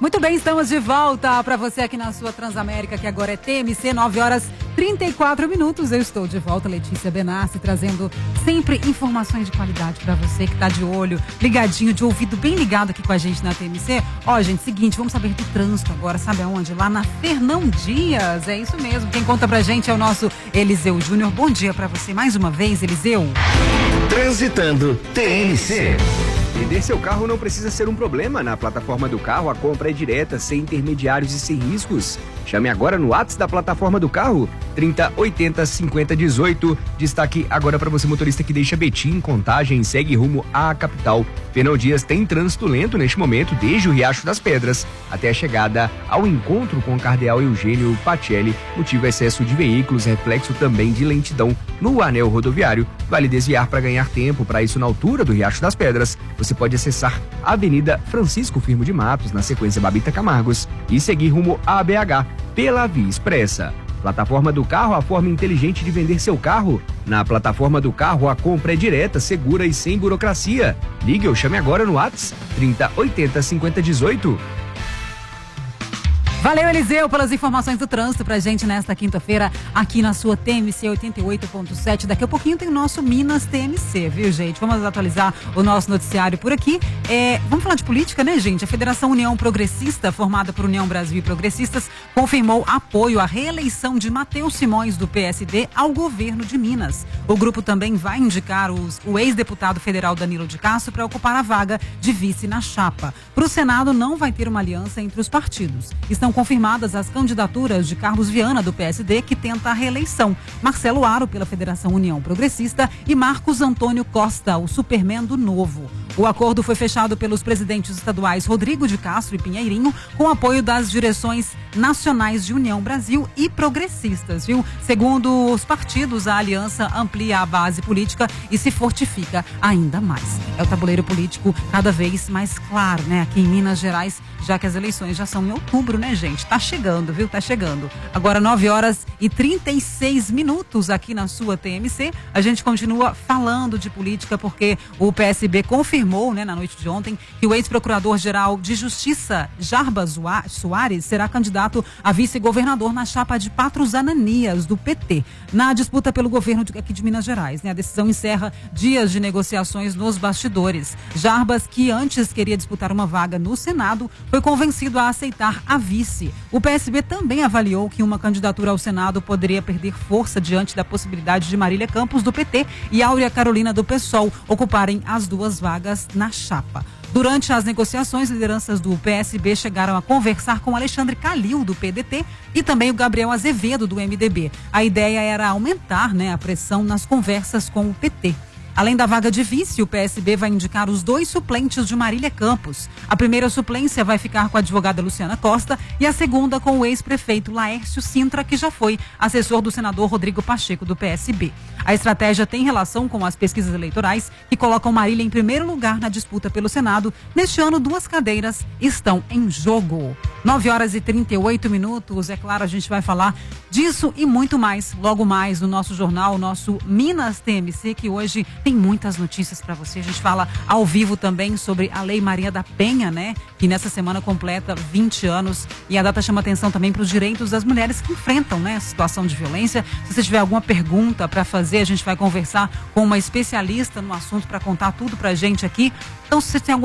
Muito bem, estamos de volta para você aqui na sua Transamérica, que agora é TMC, 9h34. Eu estou de volta, Letícia Benassi, trazendo sempre informações de qualidade para você que está de olho, ligadinho, de ouvido bem ligado aqui com a gente na TMC. Ó, gente, seguinte, vamos saber do trânsito agora, sabe aonde? Lá na Fernão Dias, é isso mesmo. Quem conta pra gente é o nosso Eliseu Júnior. Bom dia para você mais uma vez, Eliseu. Transitando TMC. Vender seu carro não precisa ser um problema. Na plataforma do carro, a compra é direta, sem intermediários e sem riscos. Chame agora no WhatsApp da plataforma do carro, 3080-5018. Destaque agora para você, motorista que deixa Betim, Contagem, segue rumo à capital. Fernão Dias tem trânsito lento neste momento, desde o Riacho das Pedras até a chegada ao encontro com o Cardeal Eugênio Pacelli. Motivo excesso de veículos, reflexo também de lentidão no anel rodoviário. Vale desviar para ganhar tempo. Para isso, na altura do Riacho das Pedras, você pode acessar a Avenida Francisco Firmo de Matos, na sequência Babita Camargos, e seguir rumo à BH pela Via Expressa. Plataforma do carro, a forma inteligente de vender seu carro. Na plataforma do carro, a compra é direta, segura e sem burocracia. Ligue ou chame agora no WhatsApp 3080-5018. Valeu, Eliseu, pelas informações do trânsito pra gente nesta quinta-feira aqui na sua TMC 88.7. Daqui a pouquinho tem o nosso Minas TMC, viu, gente? Vamos atualizar o nosso noticiário por aqui. Vamos falar de política, né, gente? A Federação União Progressista, formada por União Brasil e Progressistas, confirmou apoio à reeleição de Matheus Simões, do PSD, ao governo de Minas. O grupo também vai indicar o ex-deputado federal Danilo de Castro para ocupar a vaga de vice na chapa. Para o Senado, não vai ter uma aliança entre os partidos. Estão confirmadas as candidaturas de Carlos Viana, do PSD, que tenta a reeleição, Marcelo Aro, pela Federação União Progressista, e Marcos Antônio Costa, o Superman do Novo. O acordo foi fechado pelos presidentes estaduais Rodrigo de Castro e Pinheirinho, com apoio das direções nacionais de União Brasil e Progressistas, viu? Segundo os partidos, a aliança amplia a base política e se fortifica ainda mais. É o tabuleiro político cada vez mais claro, né? Aqui em Minas Gerais, já que as eleições já são em outubro, né, gente? Tá chegando, viu? Tá chegando. Agora 9h36 aqui na sua TMC. A gente continua falando de política porque o PSB confirmou, né, na noite de ontem, que o ex-procurador-geral de Justiça, Jarbas Soares, será candidato a vice-governador na chapa de Patrus Ananias, do PT, na disputa pelo governo aqui de Minas Gerais, né? A decisão encerra dias de negociações nos bastidores. Jarbas, que antes queria disputar uma vaga no Senado, foi convencido a aceitar a vice. O PSB também avaliou que uma candidatura ao Senado poderia perder força diante da possibilidade de Marília Campos, do PT, e Áurea Carolina, do PSOL, ocuparem as duas vagas na chapa. Durante as negociações, lideranças do PSB chegaram a conversar com Alexandre Calil, do PDT, e também o Gabriel Azevedo, do MDB. A ideia era aumentar, né, a pressão nas conversas com o PT. Além da vaga de vice, o PSB vai indicar os 2 suplentes de Marília Campos. A primeira suplência vai ficar com a advogada Luciana Costa e a segunda com o ex-prefeito Laércio Sintra, que já foi assessor do senador Rodrigo Pacheco, do PSB. A estratégia tem relação com as pesquisas eleitorais que colocam Marília em primeiro lugar na disputa pelo Senado. Neste ano, 2 cadeiras estão em jogo. 9h38. É claro, a gente vai falar disso e muito mais, logo mais no nosso jornal, nosso Minas TMC, que hoje tem muitas notícias para você. A gente fala ao vivo também sobre a Lei Maria da Penha, né? Que nessa semana completa 20 anos. E a data chama atenção também para os direitos das mulheres que enfrentam, né, a situação de violência. Se você tiver alguma pergunta para fazer, a gente vai conversar com uma especialista no assunto para contar tudo pra gente aqui. Então, se você tem alguma